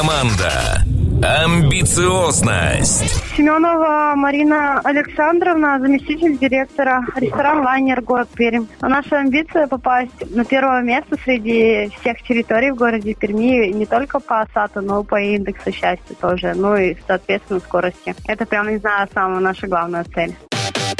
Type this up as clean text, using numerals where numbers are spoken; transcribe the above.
Команда. Амбициозность. Семенова Марина Александровна, заместитель директора, ресторан «Лайнер», город Пермь. Наша амбиция попасть на первое место среди всех территорий в городе Перми, не только по САТу, но и по индексу счастья тоже, ну и, соответственно, скорости. Это прям, не знаю, самая наша главная цель.